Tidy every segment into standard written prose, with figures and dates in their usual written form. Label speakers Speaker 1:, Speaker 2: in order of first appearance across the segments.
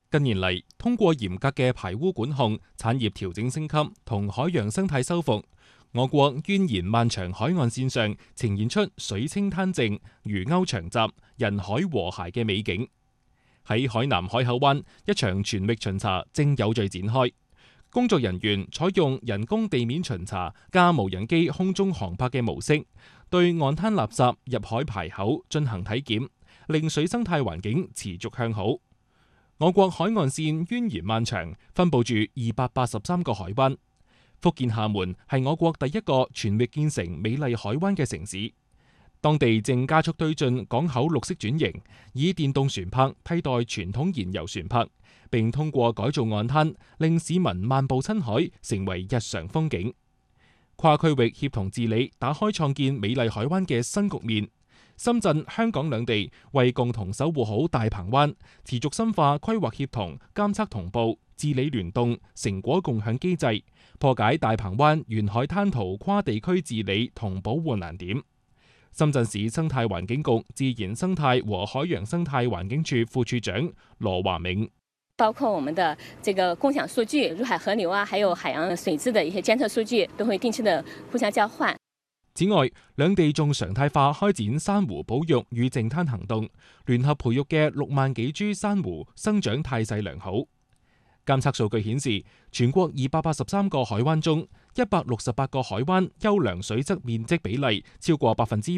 Speaker 1: 近年嚟，通過嚴格嘅排污管控、產業調整升級同海洋生態修復，我國蜿蜒漫長海岸線上呈現出水清灘靜、魚鉤長集、人海和諧嘅美景。喺海南海口灣，一場全域巡查正有序展開。工作人員採用人工地面巡查加無人機空中航拍嘅模式，對岸灘垃圾入海排口進行體檢，令水生態環境持續向好。我國海岸線蜿蜒漫長，分佈住283個海灣。福建廈門係我國第一個全域建成美麗海灣嘅城市，當地正加速推進港口綠色轉型，以電動船舶替代傳統燃油船舶，並通過改造岸灘，令市民漫步親海成為日常風景。跨區域協同治理打開創建美麗海灣嘅新局面。深圳、香港兩地為共同守護好大鵬灣，持續深化規劃協同、監測同步、治理聯動、成果共享機制，破解大鵬灣沿海灘塗跨地區治理同保護難點。深圳市生態環境局自然生態和海洋生態環境處副處長羅華銘，
Speaker 2: 包括我們的這個共享數據、入海河流啊，還有海洋水質的一些監測數據，都會定期的互相交換。
Speaker 1: 此外，兩地仲常態化開展珊瑚保育與淨灘行動，聯合培育嘅6萬幾株珊瑚生長態勢良好。監測數據顯示，全國283個海灣中，168個海灣優良水質面積比例超過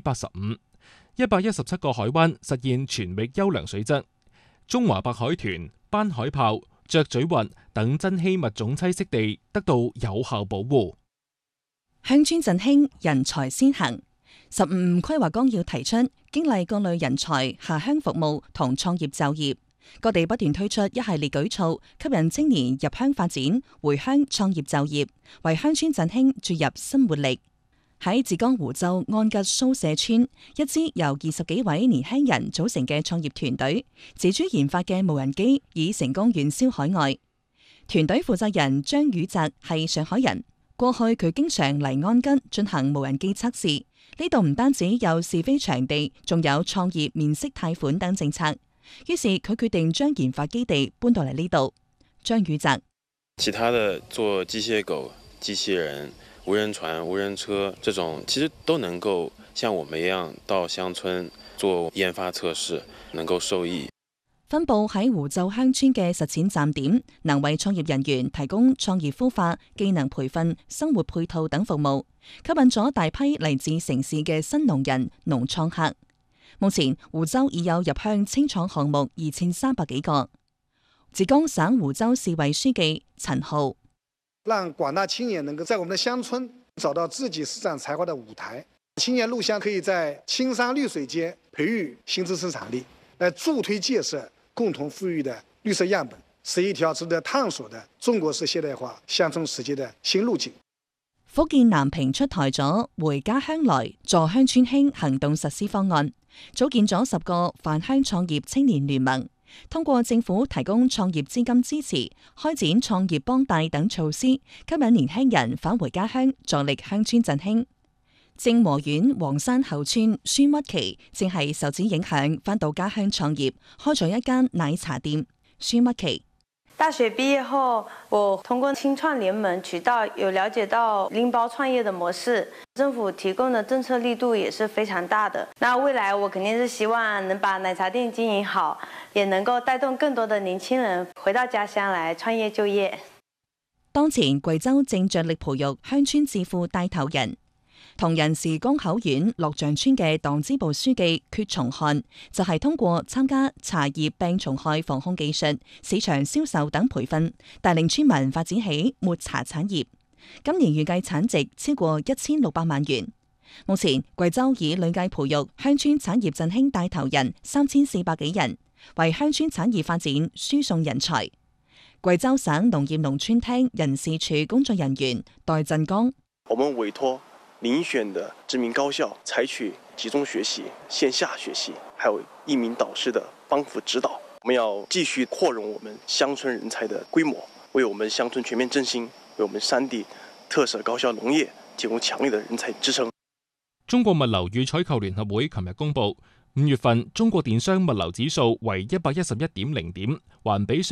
Speaker 1: 85%，117個海灣實現全域優良水質。中華白海豚、斑海豹、雀嘴鷸等珍稀物種棲息地得到有效保護。
Speaker 3: 鄉村振興，人才先行。15規劃綱要提出，激勵各類人才下鄉服務同創業就業。各地不斷推出一系列舉措，吸引青年入鄉發展、回鄉創業就業，為鄉村振興注入新活力。喺浙江湖州安吉蘇社村，一支由20幾位年輕人組成嘅創業團隊，自主研發嘅無人機已成功遠銷海外。團隊負責人張宇澤係上海人。過去佢經常嚟安吉進行無人機測試，呢度唔單止有試飛場地，仲有創業免息貸款等政策。於是佢決定將研發基地搬到嚟呢度。張宇澤，
Speaker 4: 其他的做機械狗、機器人、無人船、無人車這種，其實都能夠像我們一樣到鄉村做研發測試，能夠受益。
Speaker 3: 分佈喺湖州鄉村嘅實踐站點，能為創業人員提供創業孵化、技能培訓、生活配套等服務，吸引咗大批嚟自城市嘅新農人、農創客。目前湖州已有入鄉青創項目2300幾個。浙江省湖州市委書記陳浩，
Speaker 5: 讓廣大青年能夠在我們的鄉村找到自己施展才華的舞台。青年入鄉可以在青山綠水間培育新知生產力，來助推建設共同富裕的綠色樣本，是一條值得探索的中國式現代化鄉村實踐的新路徑。
Speaker 3: 福建南平出台咗回家鄉來助鄉村興行動實施方案，組建咗10個返鄉創業青年聯盟，通過政府提供創業資金支持，開展創業幫帶等措施，吸引年輕人返回家鄉，助力鄉村振興。正和縣黃山後村孫屈琪正係受此影響，返到家鄉創業，開咗一間奶茶店。孫屈琪，
Speaker 6: 大學畢業後，我通過青創聯盟渠道有了解到拎包創業的模式，政府提供的政策力度也是非常大的。那未來我肯定是希望能把奶茶店經營好，也能夠帶動更多的年輕人回到家鄉來創業就業。
Speaker 3: 當前貴州正着力培育鄉村致富帶頭人。銅仁市江口縣樂象村嘅黨支部書記闕松漢就係通過參加茶葉病蟲害防控技術、市場銷售等培訓，帶領村民發展起抹茶產業。今年預計產值超過1600萬元。目前貴州以累計培育鄉村產業振興帶頭人3400幾人，為鄉村產業發展輸送人才。貴州省農業農村廳人事處工作人員戴振剛，
Speaker 7: 我們委託遴選的知名高校採取集中學習、線下學習，還有1名導師的幫扶指導。我們要繼續擴容我們鄉村人才的規模，為我們鄉村全面振興，為我們山地特色高效農業提供強烈的人才支撐。
Speaker 1: 中國物流與採購聯合會琴日公佈，5月份中國電商物流指數為111.0點，環比